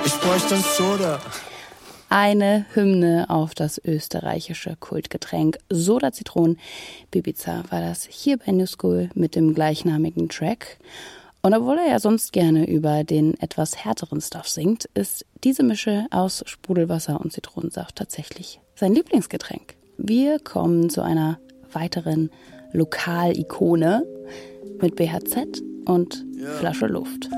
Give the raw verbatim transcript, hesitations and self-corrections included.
Ich bräuchte ein Soda. Eine Hymne auf das österreichische Kultgetränk Soda Zitronen Bibiza war das hier bei New School mit dem gleichnamigen Track. Und obwohl er ja sonst gerne über den etwas härteren Stuff singt, ist diese Mische aus Sprudelwasser und Zitronensaft tatsächlich sein Lieblingsgetränk. Wir kommen zu einer weiteren Lokalikone mit B H Z und Flasche Luft.